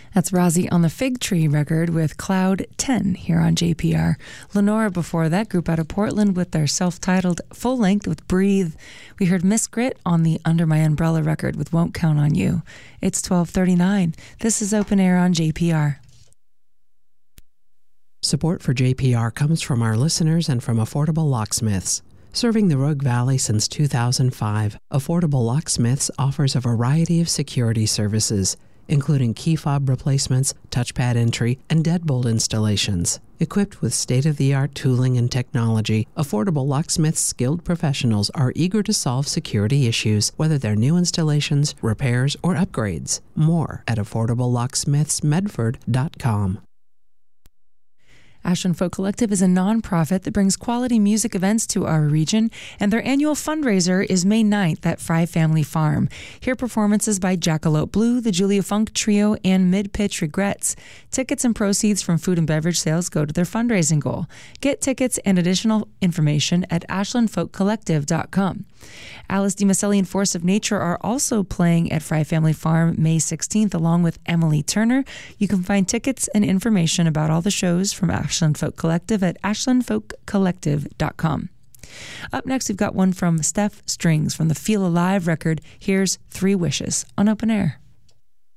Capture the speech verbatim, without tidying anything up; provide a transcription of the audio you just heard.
That's Rosie on the Fig Tree record with Cloud ten here on J P R. Lenora before that, group out of Portland with their self-titled full length with Breathe. We heard Miss Grit on the Under My Umbrella record with Won't Count on You. It's twelve thirty-nine. This is Open Air on J P R. Support for J P R comes from our listeners and from Affordable Locksmiths. Serving the Rogue Valley since two thousand five, Affordable Locksmiths offers a variety of security services, including key fob replacements, touchpad entry, and deadbolt installations. Equipped with state-of-the-art tooling and technology, Affordable Locksmiths skilled professionals are eager to solve security issues, whether they're new installations, repairs, or upgrades. More at affordable locksmiths medford dot com. Ashland Folk Collective is a nonprofit that brings quality music events to our region, and their annual fundraiser is May ninth at Fry Family Farm. Hear performances by Jackalope Blue, the Julia Funk Trio, and Mid-Pitch Regrets. Tickets and proceeds from food and beverage sales go to their fundraising goal. Get tickets and additional information at ashland folk collective dot com. Alice DiMaselli and Force of Nature are also playing at Fry Family Farm May sixteenth along with Emily Turner. You can find tickets and information about all the shows from Ashland Folk Collective at ashland folk collective dot com. Up next, we've got one from Steph Strings from the Feel Alive record. Here's Three Wishes on Open Air.